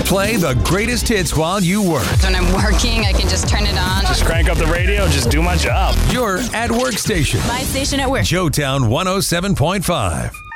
Play the greatest hits while you work. When I'm working, I can just turn it on. Just crank up the radio, just do my job. Your at work station. My station at work. Joetown 107.5.